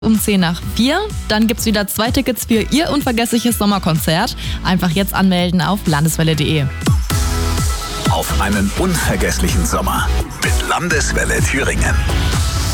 um 4:10. Dann gibt's wieder 2 Tickets für Ihr unvergessliches Sommerkonzert. Einfach jetzt anmelden auf landeswelle.de. Auf einen unvergesslichen Sommer mit Landeswelle Thüringen.